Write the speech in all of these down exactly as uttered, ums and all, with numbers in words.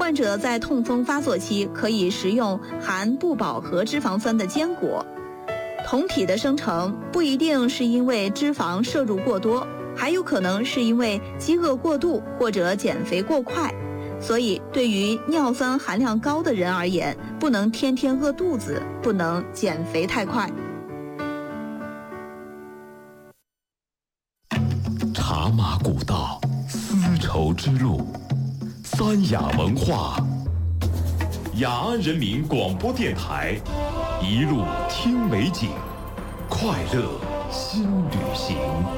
患者在痛风发作期可以食用含不饱和脂肪酸的坚果。酮体的生成不一定是因为脂肪摄入过多，还有可能是因为饥饿过度或者减肥过快。所以对于尿酸含量高的人而言，不能天天饿肚子，不能减肥太快。 茶马古道，丝绸之路，三雅文化，雅安人民广播电台，一路听美景，快乐新旅行。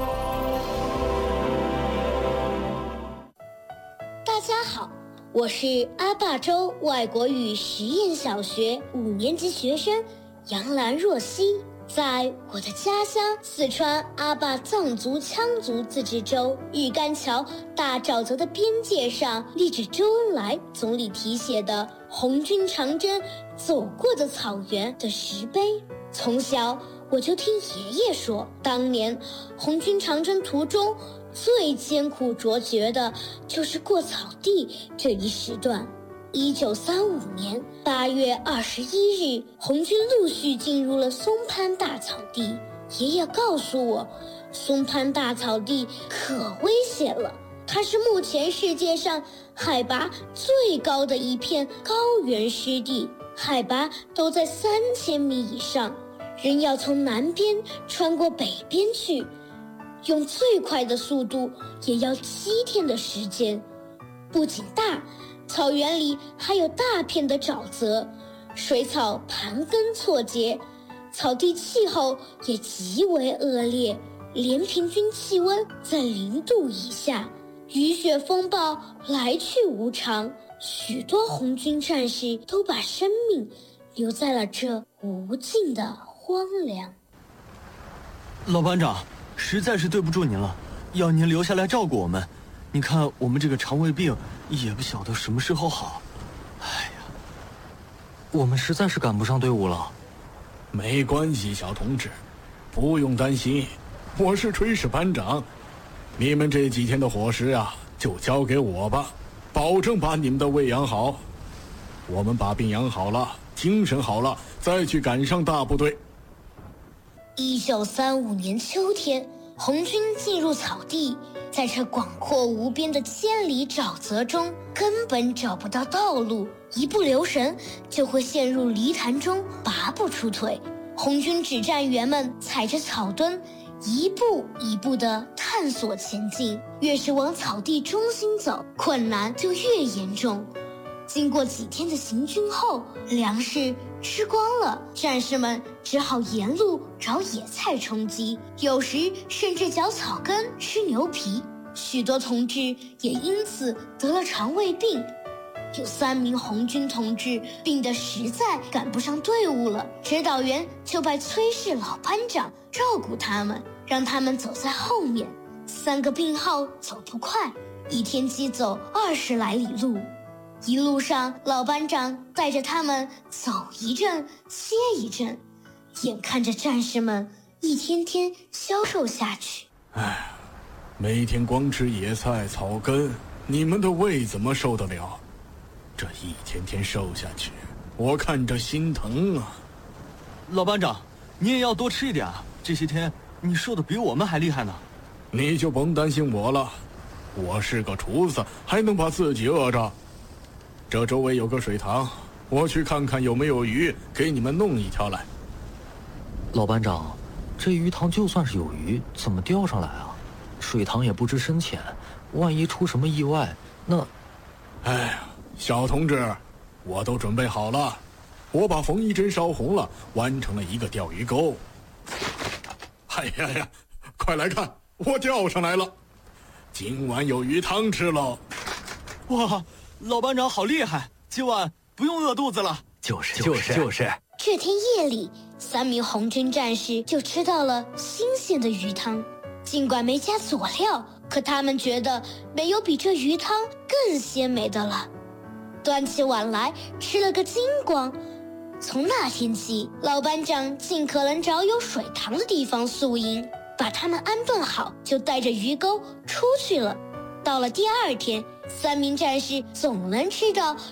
大家好，我是阿坝州外国语实验小学五年级学生杨兰若曦。在我的家乡四川阿坝藏族羌族自治州玉干桥大沼泽的边界上，立着周恩来总理题写的红军长征走过的草原的石碑。从小我就听爷爷说，当年红军长征途中最艰苦卓绝的就是过草地这一时段。一九三五年八月二十一日，红军陆续进入了松潘大草地。爷爷告诉我，松潘大草地可危险了，它是目前世界上海拔最高的一片高原湿地，海拔都在三千米以上，人要从南边穿过北边去，用最快的速度也要七天的时间。不仅大，草原里还有大片的沼泽，水草盘根错节，草地气候也极为恶劣，连平均气温在零度以下，雨雪风暴来去无常，许多红军战士都把生命留在了这无尽的荒凉。 老班长，实在是对不住您了，要您留下来照顾我们。你看我们这个肠胃病也不晓得什么时候好。哎呀，我们实在是赶不上队伍了。 没关系，小同志，不用担心，我是炊事班长，你们这几天的伙食啊就交给我吧，保证把你们的胃养好。我们把病养好了，精神好了，再去赶上大部队。 一九三五年秋天，红军进入草地，在这广阔无边的千里沼泽中，根本找不到道路，一不留神就会陷入泥潭中，拔不出腿。红军指战员们踩着草墩，一步一步地探索前进，越是往草地中心走，困难就越严重。经过几天的行军后，粮食吃光了，战士们只好沿路找野菜充饥，有时甚至嚼草根吃牛皮。许多同志也因此得了肠胃病。有三名红军同志病得实在赶不上队伍了，指导员就派崔氏老班长照顾他们，让他们走在后面。三个病号走不快，一天即走二十来里路。一路上，老班长带着他们走一阵歇一阵，眼看着战士们一天天消瘦下去。 唉，每天光吃野菜草根，你们的胃怎么受得了？这一天天瘦下去，我看着心疼啊。 老班长，你也要多吃一点啊，这些天你瘦得比我们还厉害呢。 你就甭担心我了，我是个厨子，还能把自己饿着。这周围有个水塘，我去看看有没有鱼，给你们弄一条来。 老班长，这鱼塘就算是有鱼，怎么钓上来啊？水塘也不知深浅，万一出什么意外，那…… 哎呀，小同志，我都准备好了，我把缝衣针烧红了，完成了一个钓鱼钩。哎呀呀，快来看，我钓上来了，今晚有鱼汤吃喽！ 哇！老班长好厉害，今晚不用饿肚子了。 就是就是就是。 这天夜里，三名红军战士就吃到了新鲜的鱼汤，尽管没加佐料，可他们觉得没有比这鱼汤更鲜美的了。端起碗来，吃了个精光。从那天起，老班长尽可能找有水塘的地方宿营，把他们安顿好，就带着鱼钩出去了。到了第二天，三名战士总能吃到